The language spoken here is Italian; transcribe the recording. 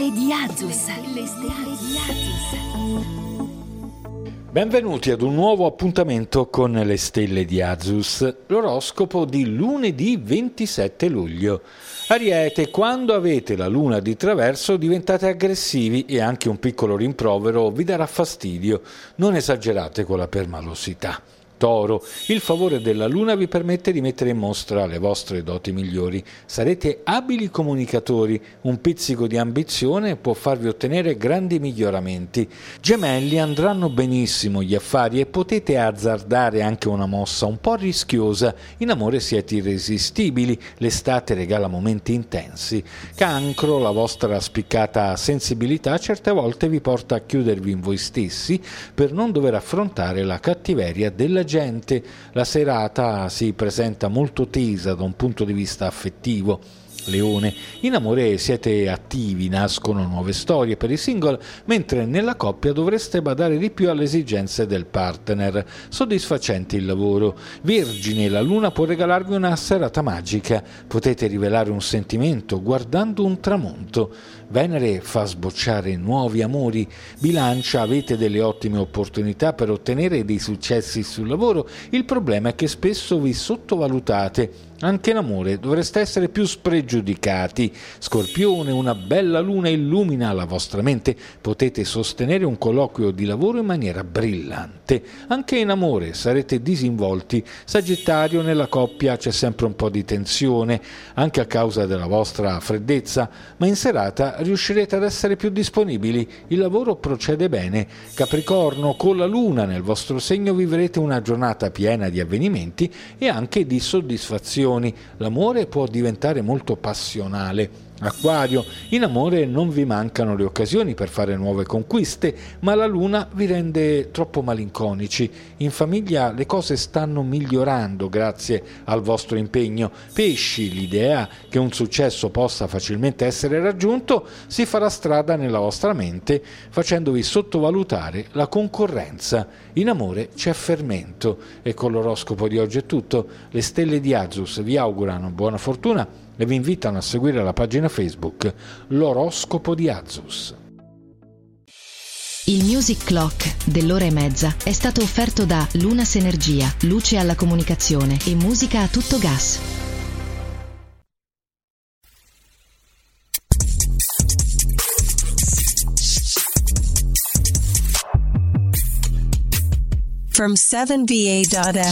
stelle di Azus. Le stelle di Azus. Benvenuti ad un nuovo appuntamento con le stelle di Azus, l'oroscopo di lunedì 27 luglio. Ariete, quando avete la luna di traverso diventate aggressivi e anche un piccolo rimprovero vi darà fastidio. Non esagerate con la permalosità. Toro, il favore della luna vi permette di mettere in mostra le vostre doti migliori. Sarete abili comunicatori, un pizzico di ambizione può farvi ottenere grandi miglioramenti. Gemelli, andranno benissimo gli affari e potete azzardare anche una mossa un po' rischiosa. In amore siete irresistibili, l'estate regala momenti intensi. Cancro, la vostra spiccata sensibilità certe volte vi porta a chiudervi in voi stessi per non dover affrontare la cattiveria della gente. La serata si presenta molto tesa da un punto di vista affettivo. Leone, in amore siete attivi, nascono nuove storie per i single, mentre nella coppia dovreste badare di più alle esigenze del partner. Soddisfacente il lavoro. Vergine, la luna può regalarvi una serata magica. Potete rivelare un sentimento guardando un tramonto. Venere fa sbocciare nuovi amori. Bilancia, avete delle ottime opportunità per ottenere dei successi sul lavoro. Il problema è che spesso vi sottovalutate. Anche in amore dovreste essere più spregiudicati. Scorpione, una bella luna illumina la vostra mente. Potete sostenere un colloquio di lavoro in maniera brillante. Anche in amore sarete disinvolti. Sagittario, nella coppia c'è sempre un po' di tensione, anche a causa della vostra freddezza, ma in serata riuscirete ad essere più disponibili. Il lavoro procede bene. Capricorno, con la luna nel vostro segno vivrete una giornata piena di avvenimenti e anche di soddisfazioni. L'amore può diventare molto passionale. Acquario, in amore non vi mancano le occasioni per fare nuove conquiste, ma la luna vi rende troppo malinconici. In famiglia le cose stanno migliorando grazie al vostro impegno. Pesci, l'idea che un successo possa facilmente essere raggiunto si farà strada nella vostra mente, facendovi sottovalutare la concorrenza. In amore c'è fermento. E con l'oroscopo di oggi è tutto. Le stelle di Azus vi augurano buona fortuna e vi invitano a seguire la pagina Facebook L'oroscopo di Azus. Il Music Clock dell'ora e mezza è stato offerto da Lunas Energia, luce alla comunicazione e musica a tutto gas. From 7va.fm